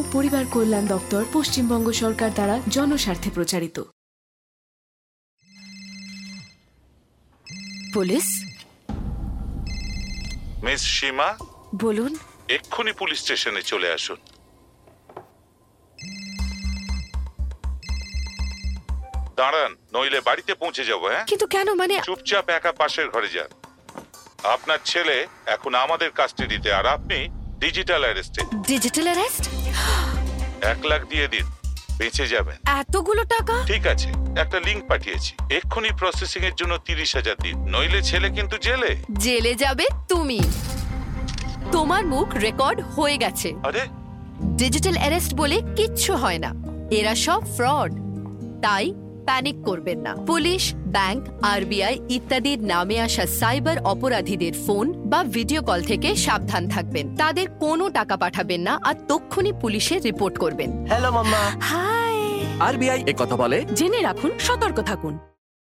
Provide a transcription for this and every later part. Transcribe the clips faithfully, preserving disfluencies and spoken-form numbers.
পরিবার কল্যাণ দপ্তর, পশ্চিমবঙ্গ সরকার দ্বারা জনস্বার্থে প্রচারিত। পুলিশ। মিস সীমা, বলুন। এক্ষুনি পুলিশ স্টেশনে চলে আসুন। দাঁড়ান, নইলে বাড়িতে পৌঁছে যাবো। হ্যাঁ, কিন্তু কেন? মানে চুপচাপ একা পাশের ঘরে যান। আপনার ছেলে এখন আমাদের কাস্টাডিতে, আর আপনি ডিজিটাল অ্যারেস্টে। Digital arrest? এক লাখ দিয়ে দিন, বেঁচে যাবেন। এতগুলো টাকা? ঠিক আছে, একটা লিংক পাঠিয়েছি, এক্ষুনি প্রসেসিং এর জন্য তিরিশ হাজার দিন, নইলে ছেলে কিন্তু জেলে। জেলে যাবে তুমি। তোমার মুখ রেকর্ড হয়ে গেছে। আরে, ডিজিটাল অ্যারেস্ট বলে কিচ্ছু হয় না, এরা সব ফ্রড। তাই প্যানিক করবেন না। পুলিশ, ব্যাংক, আরবিআই ইত্যাদির নামে আসা সাইবার অপরাধীদের ফোন বা ভিডিও কল থেকে সাবধান থাকবেন। তাদের কোনো টাকা পাঠাবেন না আর তক্ষুনি পুলিশে রিপোর্ট করবেন। হ্যালো মাম্মা। হাই। আরবিআই এ কথা বলে। জেনে রাখুন, সতর্ক থাকুন।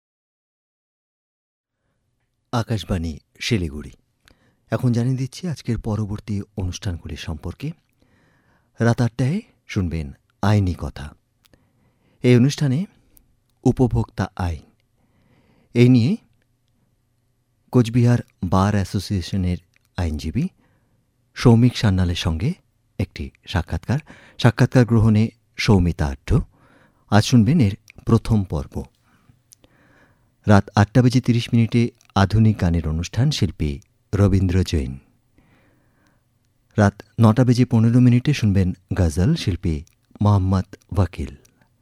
আকাশবাণী শিলিগুড়ি এখন জানিয়ে দিচ্ছি আজকের পরবর্তী অনুষ্ঠানগুলি সম্পর্কে। রাত আটটায় শুনবেন আইনি কথা। এই অনুষ্ঠানে উপভোক্তা আইন, এই নিয়ে কোচবিহার বার অ্যাসোসিয়েশনের আইনজীবী সৌমিক সান্যালের সঙ্গে একটি সাক্ষাৎকার সাক্ষাৎকার গ্রহণে সৌমিতা আঢ্য। আজ শুনবেন এর প্রথম পর্ব। রাত আটটা বেজে তিরিশ মিনিটে আধুনিক গানের অনুষ্ঠান, শিল্পী রবীন্দ্র জৈন। রাত নটা বেজে পনেরো মিনিটে শুনবেন গজল, শিল্পী মোহাম্মদ ওয়াকিল।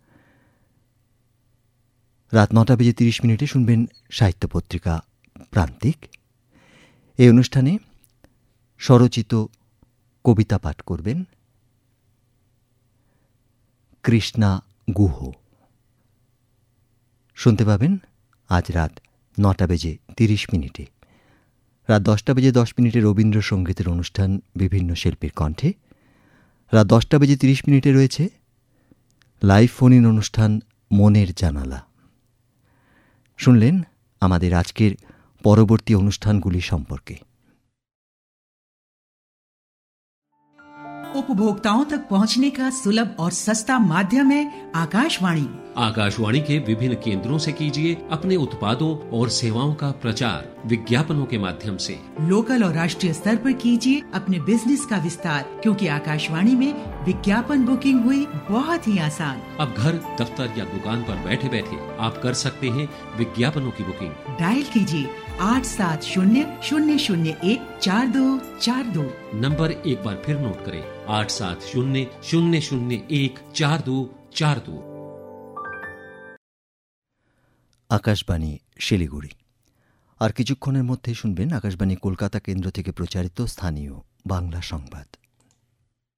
রাত নটা বেজে তিরিশ মিনিটে শুনবেন সাহিত্য পত্রিকা প্রান্তিক। এই অনুষ্ঠানে স্বরচিত কবিতা পাঠ করবেন কৃষ্ণা গুহ। শুনতে পাবেন আজ রাত নটা বেজে তিরিশ মিনিটে। রাত দশটা বেজে দশ মিনিটে রবীন্দ্রসঙ্গীতের অনুষ্ঠান, বিভিন্ন শিল্পীর কণ্ঠে। রাত দশটা বেজে তিরিশ মিনিটে রয়েছে লাইভ ফোন ইন অনুষ্ঠান মনের জানালা। শুনলেন আমাদের আজকের পরবর্তী অনুষ্ঠানগুলি সম্পর্কে। उपभोक्ताओं तक पहुंचने का सुलभ और सस्ता माध्यम है आकाशवाणी। आकाशवाणी के विभिन्न केंद्रों से कीजिए अपने उत्पादों और सेवाओं का प्रचार विज्ञापनों के माध्यम से। लोकल और राष्ट्रीय स्तर पर कीजिए अपने बिजनेस का विस्तार, क्योंकि आकाशवाणी में विज्ञापन बुकिंग हुई बहुत ही आसान। अब घर, दफ्तर या दुकान पर बैठे बैठे आप कर सकते हैं विज्ञापनों की बुकिंग। डायल कीजिए आठ सात शून्य शून्य शून्य एक चार दो चार दो। नंबर एक बार फिर नोट करें, आठ सात शून्य शून्य शून्य एक चार दो चार दो। আকাশবাণী শিলিগুড়ি। আর কিছুক্ষণের মধ্যে শুনবেন আকাশবাণী কলকাতা কেন্দ্র থেকে প্রচারিত স্থানীয় বাংলা সংবাদ।